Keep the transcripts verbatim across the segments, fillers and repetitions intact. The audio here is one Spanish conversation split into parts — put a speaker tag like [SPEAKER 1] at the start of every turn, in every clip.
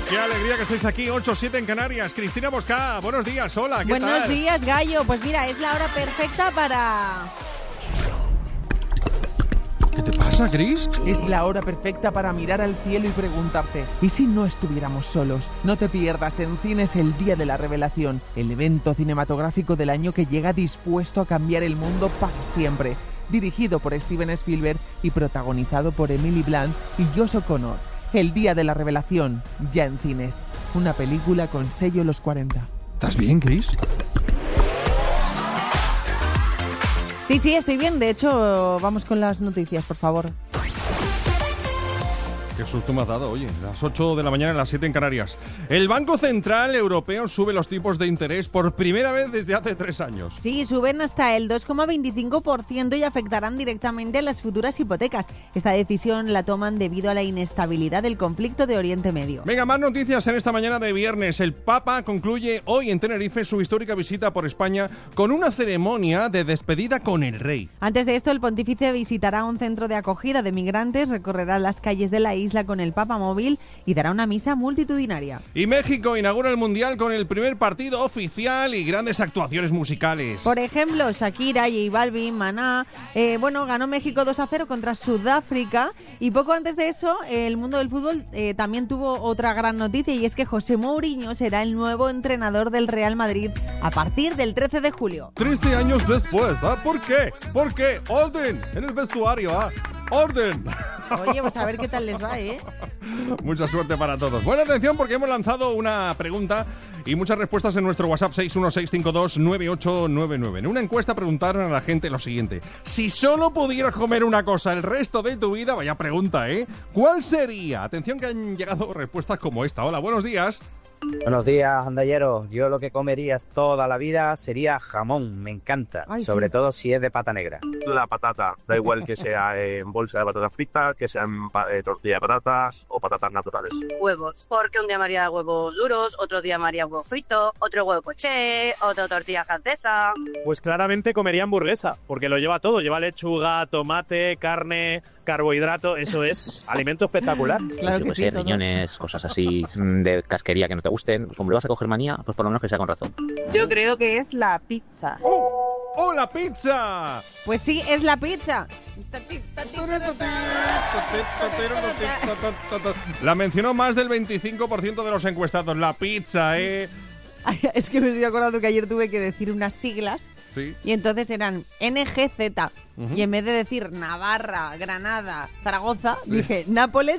[SPEAKER 1] Qué alegría que estéis aquí, ocho siete en Canarias. Cristina Bosca, buenos días, hola, ¿qué
[SPEAKER 2] Buenos
[SPEAKER 1] tal?
[SPEAKER 2] Buenos días, Gallo. Pues mira, es la hora perfecta para...
[SPEAKER 1] ¿Qué te pasa, Cris?
[SPEAKER 3] Es la hora perfecta para mirar al cielo y preguntarte, ¿y si no estuviéramos solos? No te pierdas en Cines el Día de la Revelación, el evento cinematográfico del año que llega dispuesto a cambiar el mundo para siempre. Dirigido por Steven Spielberg y protagonizado por Emily Blunt y Josh O'Connor. El Día de la Revelación, ya en cines. Una película con sello Los cuarenta.
[SPEAKER 1] ¿Estás bien, Cris?
[SPEAKER 2] Sí, sí, estoy bien. De hecho, vamos con las noticias, por favor.
[SPEAKER 1] Qué susto me has dado, oye, las ocho de la mañana, las siete en Canarias. El Banco Central Europeo sube los tipos de interés por primera vez desde hace tres años.
[SPEAKER 2] Sí, suben hasta el dos coma veinticinco por ciento y afectarán directamente a las futuras hipotecas. Esta decisión la toman debido a la inestabilidad del conflicto de Oriente Medio.
[SPEAKER 1] Venga, más noticias en esta mañana de viernes. El Papa concluye hoy en Tenerife su histórica visita por España con una ceremonia de despedida con el rey.
[SPEAKER 2] Antes de esto, el pontífice visitará un centro de acogida de migrantes, recorrerá las calles de la isla con el Papa móvil y dará una misa multitudinaria.
[SPEAKER 1] Y México inaugura el Mundial con el primer partido oficial y grandes actuaciones musicales.
[SPEAKER 2] Por ejemplo, Shakira, J Balvin, Maná. Eh, bueno, ganó México dos a cero contra Sudáfrica y poco antes de eso, el mundo del fútbol eh, también tuvo otra gran noticia y es que José Mourinho será el nuevo entrenador del Real Madrid a partir del trece de julio.
[SPEAKER 1] trece años después, ¿ah? ¿Por qué? ¿Por qué? Orden en el vestuario, ¿ah? ¡Orden!
[SPEAKER 2] Oye, pues a ver qué tal les va, ¿eh?
[SPEAKER 1] Mucha suerte para todos. Buena atención porque hemos lanzado una pregunta y muchas respuestas en nuestro WhatsApp seis uno seis cinco dos nueve ocho nueve nueve. En una encuesta preguntaron a la gente lo siguiente. Si solo pudieras comer una cosa el resto de tu vida, vaya pregunta, ¿eh? ¿Cuál sería? Atención que han llegado respuestas como esta. Hola, buenos días.
[SPEAKER 4] Buenos días, andalleros. Yo lo que comería toda la vida sería jamón, me encanta,
[SPEAKER 2] Ay,
[SPEAKER 4] sobre
[SPEAKER 2] sí.
[SPEAKER 4] todo si es de pata negra.
[SPEAKER 5] La patata, da igual que sea en bolsa de patatas fritas, que sea en pa- eh, tortilla de patatas o patatas naturales.
[SPEAKER 6] Huevos, porque un día me haría huevos duros, otro día me haría huevo frito, otro huevo poché, otra tortilla francesa.
[SPEAKER 7] Pues claramente comería hamburguesa, porque lo lleva todo, lleva lechuga, tomate, carne, carbohidrato, eso es alimento espectacular.
[SPEAKER 2] Claro
[SPEAKER 8] Yo
[SPEAKER 2] que
[SPEAKER 8] qué
[SPEAKER 2] sí,
[SPEAKER 8] sé,
[SPEAKER 2] todo.
[SPEAKER 8] riñones, cosas así mm, de casquería que no te gusten. Como le vas a coger manía, pues por lo menos que sea con razón.
[SPEAKER 9] Yo creo que es la pizza.
[SPEAKER 1] ¡Oh! ¡Oh, la pizza!
[SPEAKER 2] Pues sí, es la pizza.
[SPEAKER 1] La mencionó más del veinticinco por ciento de los encuestados. La pizza, ¿eh?
[SPEAKER 2] Ay, es que me estoy acordando que ayer tuve que decir unas siglas.
[SPEAKER 1] Sí.
[SPEAKER 2] Y entonces eran N G Z.
[SPEAKER 1] Uh-huh.
[SPEAKER 2] Y en vez de decir Navarra, Granada, Zaragoza,
[SPEAKER 1] Sí.
[SPEAKER 2] dije Nápoles.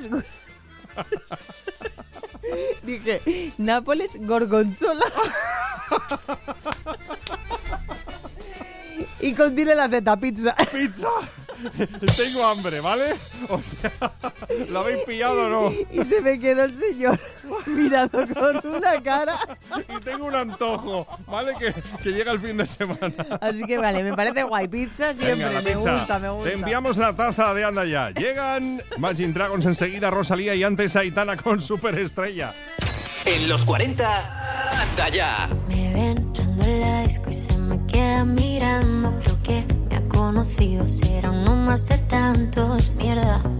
[SPEAKER 2] dije Nápoles, Gorgonzola. y contiene la Z, pizza.
[SPEAKER 1] ¡Pizza! Tengo hambre, ¿vale? O sea, ¿lo habéis pillado o no?
[SPEAKER 2] Y se me quedó el señor mirando con una cara.
[SPEAKER 1] Y tengo un antojo, ¿vale? Que, que llega el fin de semana.
[SPEAKER 2] Así que vale, me parece guay. Pizza siempre,
[SPEAKER 1] Venga, la
[SPEAKER 2] me
[SPEAKER 1] pizza.
[SPEAKER 2] gusta, me gusta.
[SPEAKER 1] Te enviamos la taza de Anda Ya. Llegan Imagine Dragons enseguida, Rosalía y antes Aitana con Superestrella.
[SPEAKER 10] En los cuarenta, Anda Ya.
[SPEAKER 11] Me ven entrando en la disco y se me queda mirando. Creo que me ha conocido, será uno más de tantos. Mierda.